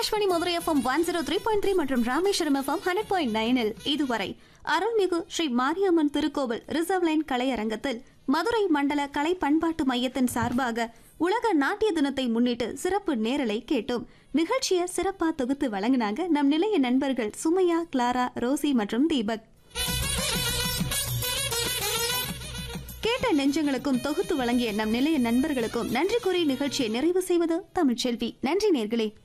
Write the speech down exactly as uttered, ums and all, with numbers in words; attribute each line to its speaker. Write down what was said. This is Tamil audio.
Speaker 1: Akashvani Madurai FM one zero three point three மற்றும் ராமேஸ்வரம் எஃப்எம் ஹண்ட்ரட் பாயிண்ட் நைனில் இதுவரை அருள்மிகு ஸ்ரீ மாரியம்மன் திருக்கோவில் ரிசர்வ் லைன் கலையரங்கத்தில் மதுரை மண்டல கலை பண்பாட்டு மையத்தின் சார்பாக உலக நாட்டிய தினத்தை முன்னிட்டு சிறப்பு நேரலை கேட்டோம். நிகழ்ச்சியை சிறப்பா தொகுத்து வழங்கினாங்க நம் நிலைய நண்பர்கள் சுமையா, கிளாரா, ரோசி மற்றும் தீபக். கேட்ட நெஞ்சங்களுக்கும் தொகுத்து வழங்கிய நம் நிலைய நண்பர்களுக்கும் நன்றி கூறி நிகழ்ச்சியை நிறைவு செய்வது தமிழ்ச்செல்வி. நன்றி நேர்களே.